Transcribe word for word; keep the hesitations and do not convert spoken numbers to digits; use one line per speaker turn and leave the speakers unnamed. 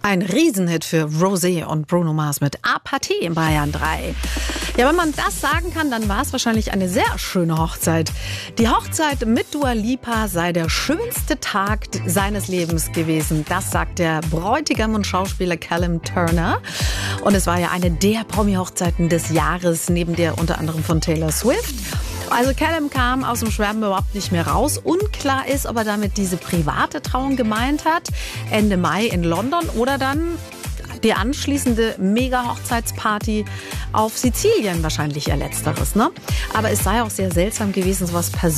Ein Riesenhit für Rosé und Bruno Mars mit Apathie in Bayern drei. Ja, wenn man das sagen kann, dann war es wahrscheinlich eine sehr schöne Hochzeit. Die Hochzeit mit Dua Lipa sei der schönste Tag seines Lebens gewesen. Das sagt der Bräutigam und Schauspieler Callum Turner. Und es war ja eine der Promi-Hochzeiten des Jahres, neben der unter anderem von Taylor Swift. Also Callum kam aus dem Schwärmen überhaupt nicht mehr raus. Unklar ist, ob er damit diese private Trauung gemeint hat, Ende Mai in London, oder dann die anschließende Mega-Hochzeitsparty auf Sizilien, wahrscheinlich eher letzteres, ne? Aber es sei auch sehr seltsam gewesen, sowas persönlich